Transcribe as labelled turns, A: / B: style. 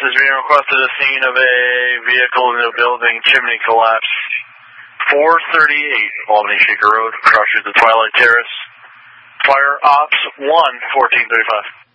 A: is being requested at the scene of a vehicle in a building chimney collapse. 438 Albany Shaker Road, across the Twilight Terrace. Fire Ops 1, 1435.